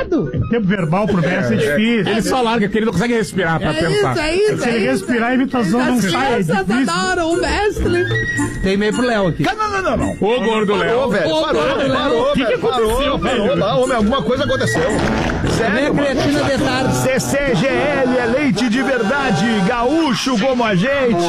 parado. Tempo verbal pro Messi é difícil. Ele só larga, porque ele não consegue respirar pra pensar. Se ele respirar, a imitação não sai. As crianças adoram o Messi. Tem e-mail pro Léo aqui. Não. Ô, gordo Léo. Parou, velho. Parou. O que aconteceu, velho? Alguma coisa aconteceu. Sério, Minha creatina de tarde. CCGL é leite de verdade, gaúcho como a gente.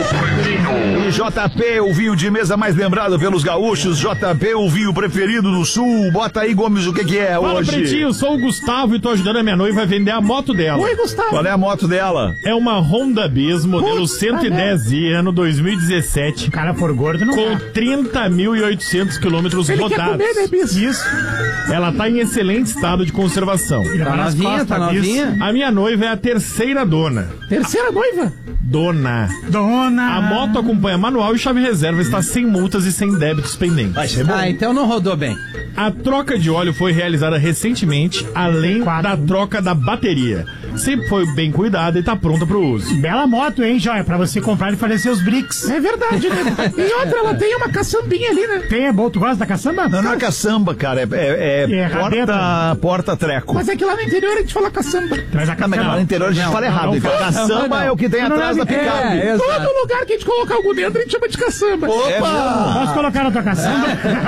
E JP, o vinho de mesa mais lembrado pelos gaúchos. JP, o vinho preferido do sul. Bota aí, Gomes, o que é Fala, hoje? Pretinho, sou o Gustavo e tô ajudando a minha noiva a vender a moto dela. Oi, Gustavo. Qual é a moto dela? É uma Honda Bis, modelo 110i, ano 2017. O cara for gordo, não Com dá. 30.800 quilômetros Ele rodados. quer comer, né, Bis? Isso. Ela tá em excelente estado de conservação. Tá novinha, tá novinha? A minha noiva é a terceira dona. Terceira noiva. Dona. Dona. A moto acompanha manual e chave reserva, está sem multas e sem débitos pendentes. Vai ser bom. Ah, então não rodou bem. A troca de óleo foi realizada recentemente, além da troca da bateria. Sempre foi bem cuidada e tá pronta pro uso. Bela moto, hein, Joia? Pra você comprar e fazer seus bricks. É verdade, né? E outra, ela tem uma caçambinha ali, né? Tem, é bom. Tu gosta da caçamba? Não é caçamba, cara. É porta-treco. Mas é que lá no interior a gente fala caçamba. Traz a Mas caçamba. lá no interior a gente fala errado. Então, caçamba é o que tem atrás da picape. exato. Todo lugar que a gente colocar algo dentro, a gente chama de caçamba. Opa! Posso colocar na tua caçamba?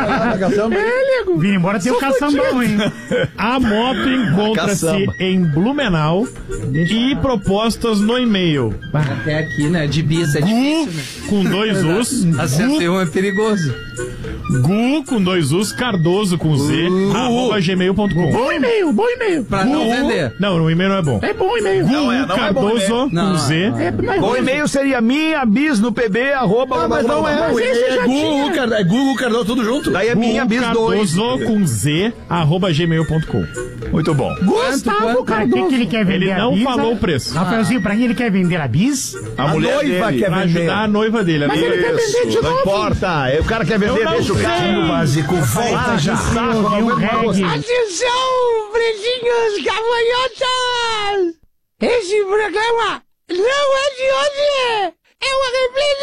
É, nego. Vim embora, tem o caçambão, hein? A moto encontra-se Caçamba. em Blumenau e propostas no e-mail. Até aqui, né? De bis é difícil, né? Com 2 U's. Acertei um é perigoso. Gu com 2 U's, Cardoso com Z, @gmail.com. Bom e-mail. Pra não vender. Não, o e-mail não é bom. É bom e-mail. Não é bom Cardoso e-mail. com Z. O e-mail seria minha bis no pb, arroba... Mas não é, Mas o esse e-mail já é Google Cardoso, tudo junto. Daí é minha bis 2. Cardoso com Z, @gmail.com. Muito bom. Gustavo Cardoso. O que ele quer vender? Ele a não bis, falou né? o preço. Rafaelzinho, pra mim ele quer vender a bis. A mulher noiva dele. quer Pra vender. ajudar a noiva dele. Mas ele quer vender de Não novo. importa. O cara quer vender, Eu não deixa o sei. cara. Básico, Ah, já saco, E não um aguento mais reggae. Atenção, pretinhos gafanhotas! Esse programa não é de hoje! É uma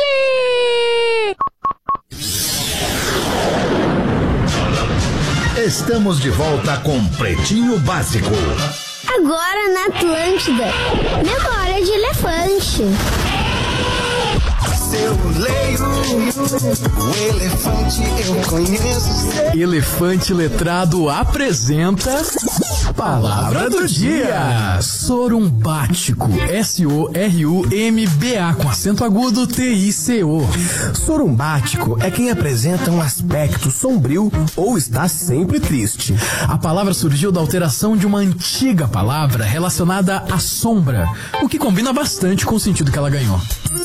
reprise! Estamos de volta com Pretinho Básico. Agora na Atlântida. Memória de elefante. Eu leio o elefante, eu conheço. Elefante Letrado apresenta Palavra do Dia. Sorumbático. SORUMBA com acento agudo TICO. Sorumbático é quem apresenta um aspecto sombrio ou está sempre triste. A palavra surgiu da alteração de uma antiga palavra relacionada à sombra, o que combina bastante com o sentido que ela ganhou.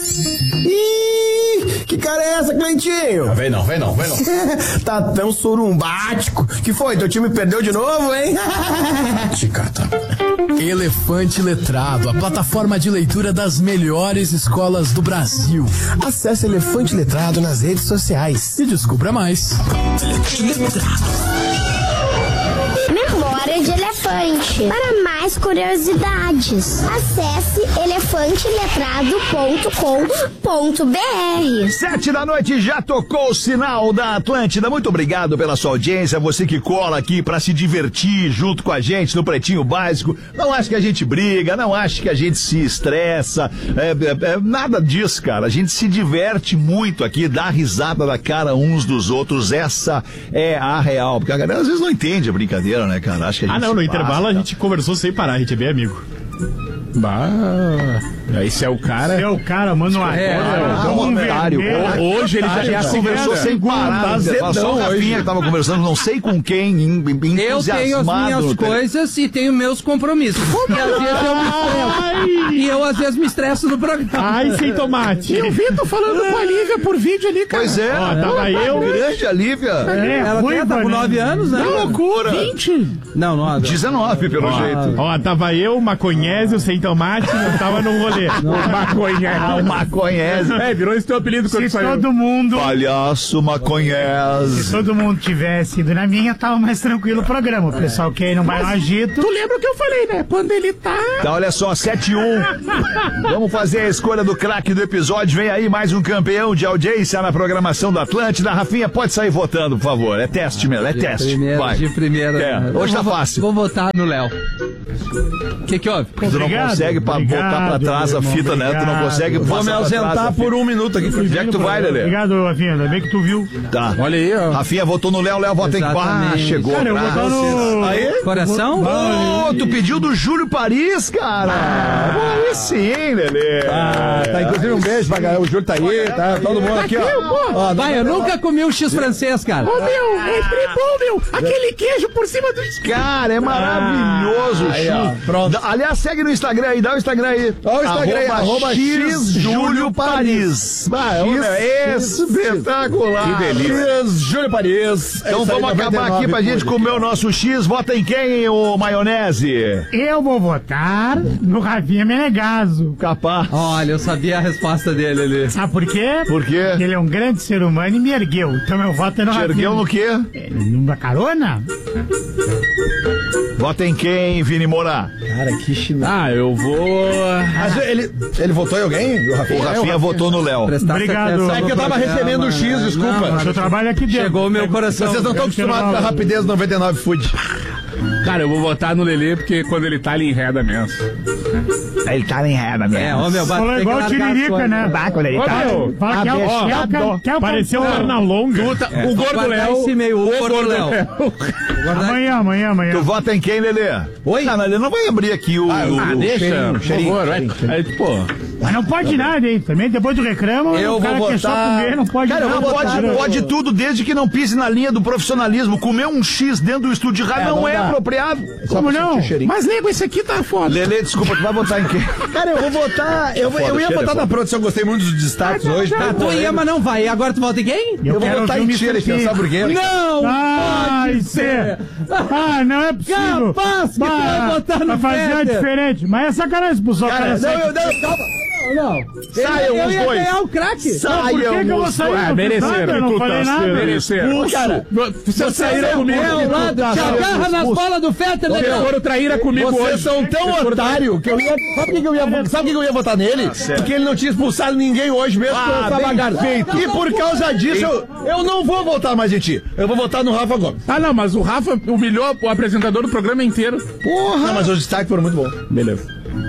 Ih, que cara é essa, Cleitinho? Vem não. Tá tão sorumbático. Que foi? Teu time perdeu de novo, hein? Chicata. Elefante Letrado, a plataforma de leitura das melhores escolas do Brasil. Acesse Elefante Letrado nas redes sociais. E descubra mais. Memória de elefante. Para mais curiosidades, acesse elefanteletrado.com.br. 7 da noite já tocou o sinal da Atlântida. Muito obrigado pela sua audiência. Você que cola aqui pra se divertir junto com a gente no Pretinho Básico. Não acho que a gente briga, não acho que a gente se estressa. Nada disso, cara. A gente se diverte muito aqui, dá risada da cara uns dos outros. Essa é a real. Porque a galera às vezes não entende a brincadeira, né, cara? Acho que a gente No se intervalo a passa, gente conversou sem parar, a gente é bem amigo. Esse é o cara. É o cara, mano. um otário. Hoje ele já Conversou sem parar. Só o Rafinha que tava conversando, não sei com quem, Eu tenho as entusiasmado. minhas coisas e tenho meus compromissos. E às vezes eu me estresso. E eu às vezes me estresso no programa. Ai, sem tomate. E eu vi, tô falando com a Lívia por vídeo ali, cara. Pois é. Ó, tava eu. Grande a Lívia. Ela tá com 9 anos, né? Que loucura. 20. Não. 19, pelo jeito. Ó, tava eu, Maconhésio, sem então, mate, não tava no rolê. Maconhese. Virou esse teu apelido quando Se saiu. todo mundo... Palhaço maconhese. Se todo mundo tivesse ido na minha, tava mais tranquilo o programa. O pessoal que não vai no agito... Tu lembra o que eu falei, né? Quando ele tá... Tá, olha só, 7-1. Vamos fazer a escolha do craque do episódio. Vem aí mais um campeão de audiência na programação do Atlântida. Rafinha, pode sair votando, por favor. É teste, meu, é teste. Vai. De primeira. É, hoje tá fácil. Vou votar no Léo. O que houve? Tu não consegue botar pra trás a fita, né? Tu não consegue Vou me ausentar por um minuto aqui. Onde é que tu vai, Lelê? Obrigado, Rafinha. Ainda bem que tu viu. Tá. Olha aí, ó. Rafinha votou no Léo, Léo vota em pá. Chegou. Cara, eu vou dar no... Aí? Coração? Oh, tu pediu do Júlio Paris, cara. Aí sim, Lelê. Tá, inclusive um beijo pra galera. O Júlio tá aí, tá todo mundo aqui, ó. Vai, eu nunca comi um X francês, cara. Ô, meu, é tribom, meu. Aquele queijo por cima do... Cara, é maravilhoso, aí, ó, pronto. Aliás, segue no Instagram aí, dá o Instagram aí. Ó o Instagram aí, arroba Júlio Paris. É espetacular. Que delícia. Júlio Paris. Então vamos acabar aqui pra gente comer o nosso X. Vota em quem, ô maionese? Eu vou votar no Rafinha Menegaso. Capaz. Olha, eu sabia a resposta dele ali. Sabe por quê? Por quê? Porque ele é um grande ser humano e me ergueu. Então meu voto é no Te Rafinha. ergueu no quê? Numa carona? Vota em quem, Vini Moura? Cara, que chinelo. Eu vou... Mas ele votou em alguém? O Rafinha votou no Léo. Obrigado. É que eu tava recebendo o X, desculpa. Seu trabalho aqui dentro. Chegou o meu coração. Vocês não estão acostumados com a rapidez 99 Food. Cara, eu vou votar no Lelê, porque quando ele tá, ele enreda mesmo. Ele tá em reda mesmo. Meu, Falou igual o Tiririca, né? Quando ele tá. Fala que é o Pareceu uma perna longa. O gordo Léo. Esse meio, o gordo Léo. Amanhã. Tu vota em quem, Lelê? Oi? Não, ele não vai abrir aqui o... Deixa, por favor. Aí, pô... Mas não pode nada, hein? Também depois do reclamo, eu o cara vou que é só votar... comer, não pode Cara, nada. pode tudo desde que não pise na linha do profissionalismo. Comer um X dentro do estúdio de rádio não é apropriado. Como não? Mas nego, esse aqui tá foda. Lelê, desculpa, tu vai votar em quem? Cara, eu vou votar... Eu ia votar na produção, eu gostei muito dos destaques hoje. Tu ia, mas não vai. E agora tu vota em quem? Eu vou votar em ti, Alexandre, sabe por quê? Não! Pode ser! Não é possível! Capaz que tu vai votar no Pra fazer Fetter. diferente. Mas é sacanagem expulsar o cara. Não. Saiam Eu os ia dois. ganhar o craque. Por que que eu vou sair? mereceram. Eu não falei nada. Mereceram. Cara, vocês saíram comigo. Te agarra nas bolas do Fetter, Vocês legal. foram traíra comigo Vocês hoje. são tão otários que eu ia... Sabe por que eu ia votar nele? Porque ele não tinha expulsado ninguém hoje mesmo com essa lagarta. E por causa disso, eu não vou votar mais em ti. Eu vou votar no Rafa Gomes. Não, mas o Rafa humilhou o apresentador do programa inteiro. Porra! Não, mas os destaques foram muito bons. Beleza.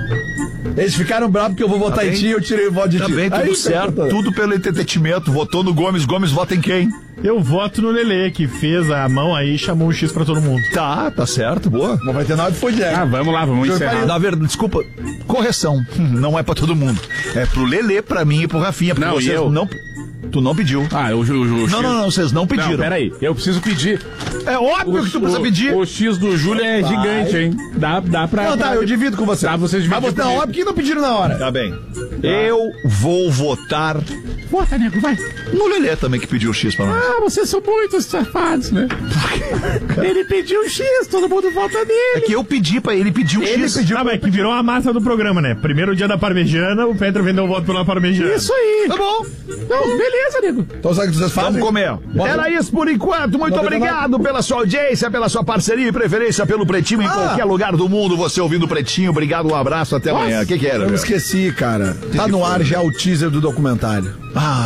Eles ficaram bravos porque eu vou votar em ti e eu tirei o voto de ti. Tá bem, tudo certo. Tudo pelo entretenimento. Votou no Gomes. Gomes vota em quem? Eu voto no Lelê, que fez a mão aí e chamou o X pra todo mundo. Tá certo, boa. 99 foi de Vamos lá, vamos encerrar. Na verdade, desculpa, correção. Não é pra todo mundo. É pro Lelê, pra mim e pro Rafinha. Porque Não, vocês e eu? não... Tu não pediu. O Não, vocês não pediram. Não, peraí, eu preciso pedir. É óbvio que tu precisa pedir. O X do Júlio é gigante, hein? Dá pra... Não, tá, eu divido com você. Tá, vocês dividem Mas não, óbvio que não pediram na hora. Tá bem. Eu vou votar Vota, nego, vai. no Lelê também, que pediu o X pra nós. Vocês são muito safados, né? Ele pediu um X, todo mundo vota É nele. que eu pedi pra ele pedir um X. Mas que virou a massa do programa, né? Primeiro dia da parmegiana, o Pedro vendeu o voto pela parmegiana. Isso aí. Tá bom. Então, beleza, nego. Então sabe o que vocês fazem? Vamos comer. Era isso por enquanto. Muito obrigado pela sua audiência, pela sua parceria e preferência pelo Pretinho em qualquer lugar do mundo. Você ouvindo o Pretinho. Obrigado, um abraço, até amanhã. O que era? Eu me esqueci, cara. Tá no ar já o teaser do documentário.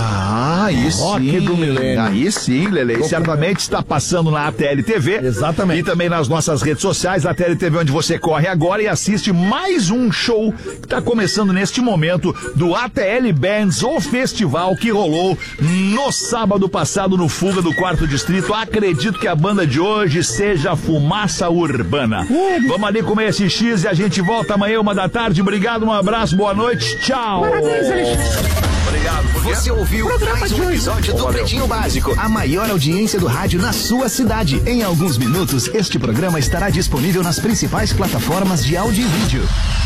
Aí Rock sim. do Milênio. Aí sim, Lele. Certamente está passando na ATL TV. Exatamente. E também nas nossas redes sociais, a ATL TV, onde você corre agora e assiste mais um show que está começando neste momento do ATL Bands, o festival que rolou no sábado passado no Fuga do 4º Distrito. Acredito que a banda de hoje seja Fumaça Urbana. Vamos ali comer esse X e a gente volta amanhã, 1h da tarde. Obrigado, um abraço, boa noite, tchau. Parabéns, Alexandre. Obrigado. Você ouviu mais um episódio do Pretinho Básico, a maior audiência do rádio na sua cidade. Em alguns minutos, este programa estará disponível nas principais plataformas de áudio e vídeo.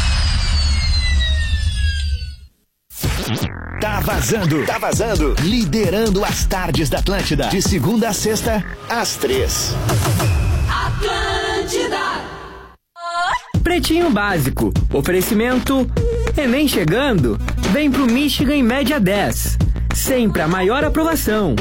Tá vazando. Liderando as tardes da Atlântida. De segunda a sexta, às 3. Atlântida. Pretinho Básico. Oferecimento Enem chegando? Vem pro Michigan em média 10. Sempre a maior aprovação.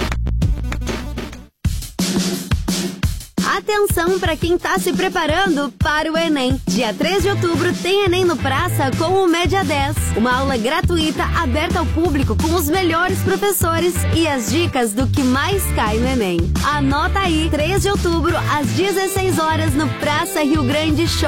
Atenção para quem está se preparando para o Enem. Dia 3 de outubro tem Enem no Praça com o Média 10. Uma aula gratuita aberta ao público com os melhores professores e as dicas do que mais cai no Enem. Anota aí, 3 de outubro às 16 horas no Praça Rio Grande Show.